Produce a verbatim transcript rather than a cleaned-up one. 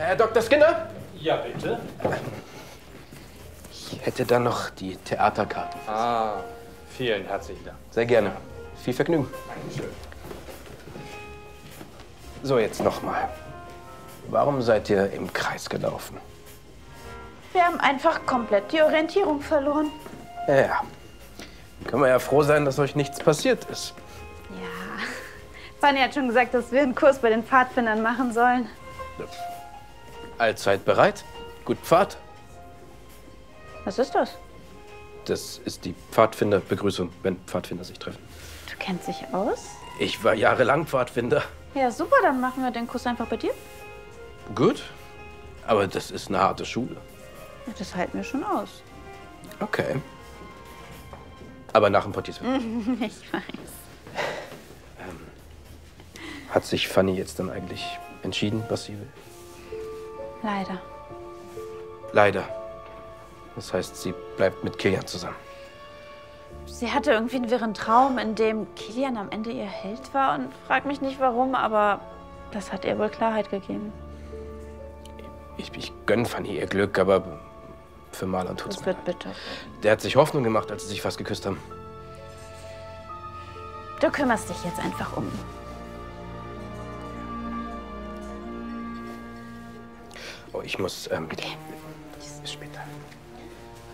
Herr Doktor Skinner? Ja, bitte. Ich hätte dann noch die Theaterkarte. Ah, vielen herzlichen Dank. Sehr gerne. Viel Vergnügen. Dankeschön. So, jetzt nochmal. Warum seid ihr im Kreis gelaufen? Wir haben einfach komplett die Orientierung verloren. Ja, ja. Können wir ja froh sein, dass euch nichts passiert ist. Ja, Fanny hat schon gesagt, dass wir einen Kurs bei den Pfadfindern machen sollen. Allzeit bereit? Gut Pfad? Was ist das? Das ist die Pfadfinderbegrüßung, wenn Pfadfinder sich treffen. Du kennst dich aus? Ich war jahrelang Pfadfinder. Ja, super, dann machen wir den Kurs einfach bei dir. Gut, aber das ist eine harte Schule. Ja, das halten wir schon aus. Okay. Aber nach dem Portier. Ich weiß. Ähm, hat sich Fanny jetzt dann eigentlich entschieden, was sie will? Leider. Leider. Das heißt, sie bleibt mit Kilian zusammen. Sie hatte irgendwie einen wirren Traum, in dem Kilian am Ende ihr Held war. Und frag mich nicht warum, aber das hat ihr wohl Klarheit gegeben. Ich, ich gönn Fanny ihr Glück, aber für Marlon tut's Das mir wird leid. bitter. Der hat sich Hoffnung gemacht, als sie sich fast geküsst haben. Du kümmerst dich jetzt einfach um ihn. Oh, ich muss, ähm, Okay. bis später.